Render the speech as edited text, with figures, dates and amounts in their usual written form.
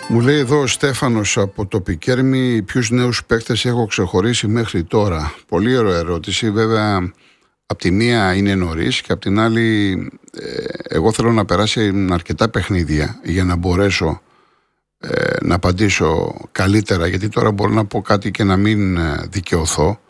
Μου λέει εδώ ο Στέφανος από το Πικέρμι, ποιους νέους παίκτες έχω ξεχωρίσει μέχρι τώρα. Πολύ ωραία ερώτηση. Βέβαια, απ' τη μία είναι νωρίς και απ' την άλλη εγώ θέλω να περάσει αρκετά παιχνίδια για να μπορέσω να απαντήσω καλύτερα, γιατί τώρα μπορώ να πω κάτι και να μην δικαιωθώ.